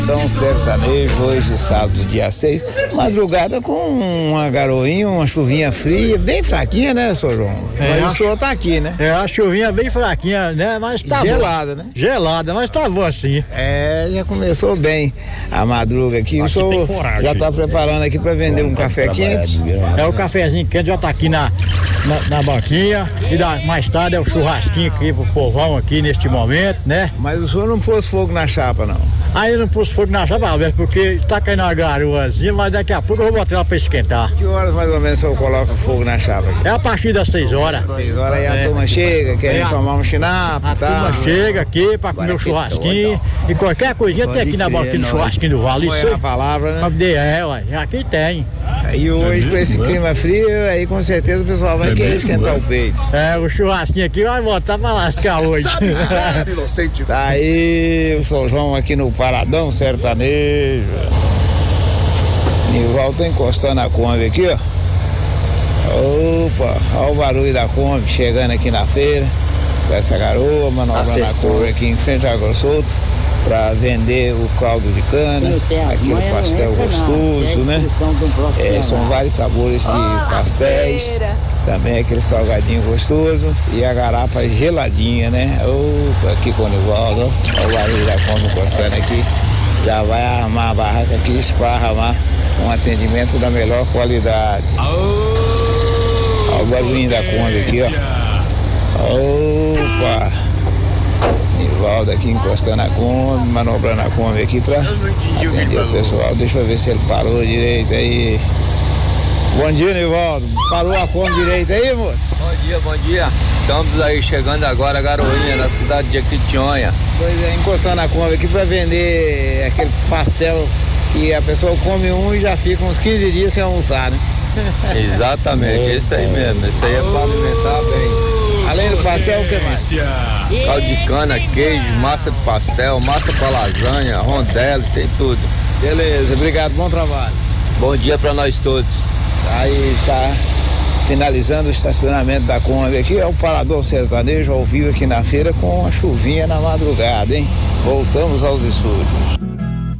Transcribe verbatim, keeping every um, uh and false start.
Então, sertanejo, hoje, sábado, dia seis, madrugada com uma garoinha, uma chuvinha fria, bem fraquinha, né, senhor João? É, mas o senhor tá aqui, né? É, a chuvinha bem fraquinha, né, mas tá gelada, boa. né? Gelada, mas tá boa assim. É, já começou bem a madruga aqui, aqui o senhor coragem, já tá preparando aqui pra vender um café quente? É, o cafezinho quente já tá aqui na, na, na banquinha, e da, mais tarde é o churrasquinho aqui pro povão aqui neste momento, né? Mas o senhor não pôs fogo na chapa, não? Aí eu não pus fogo na chapa, Alberto, porque tá caindo uma garoazinha, mas daqui a pouco eu vou botar ela pra esquentar. Que horas mais ou menos o senhor coloca fogo na chapa aqui? É a partir das seis horas. seis horas aí a é. turma chega, querem é. tomar um chinapo, A tá? turma chega aqui pra comer o um churrasquinho e qualquer coisinha tem aqui na banquinha do churrasquinho do Vale. Isso é a palavra, né? É, ué, aqui tem. E hoje, com esse clima frio, aí com certeza o pessoal vai querer esquentar o peito. É, o churrasquinho aqui vai voltar pra lascar hoje. Tá aí o São João aqui no Paradão Sertanejo. Nivaldo tá encostando a Kombi aqui, ó. Opa, olha o barulho da Kombi chegando aqui na feira. Com essa garoa, manobrando a Kombi aqui em frente ao Água Solto, para vender o caldo de cana, aquele pastel gostoso, né? É, são vários sabores de pastéis, também aquele salgadinho gostoso e a garapa geladinha, né? Opa, aqui com o Nivaldo, olha o barulho da Kombi encostando aqui. Já vai armar a barraca aqui, esparramar um atendimento da melhor qualidade. Olha o barulhinho da Kombi aqui, ó. Opa! Nivaldo aqui encostando a Kombi, manobrando a Kombi aqui pra atender o pessoal. Deixa eu ver se ele parou direito aí. Bom dia, Nivaldo. Parou a Kombi direito aí, moço? Bom dia, bom dia. Estamos aí chegando agora a Garoinha, na cidade de Jequitinhonha. Pois é, encostando a Kombi aqui pra vender aquele pastel que a pessoa come um e já fica uns quinze dias sem almoçar, né? Exatamente, é isso aí mesmo. Isso aí é pra alimentar bem. Além do pastel, o que mais? Caldo de cana, queijo, massa de pastel, massa pra lasanha, rondelli, tem tudo. Beleza, obrigado, bom trabalho. Bom dia pra nós todos. Aí tá finalizando o estacionamento da Kombi aqui, é o Parador Sertanejo ao vivo aqui na feira com uma chuvinha na madrugada, hein? Voltamos aos estúdios.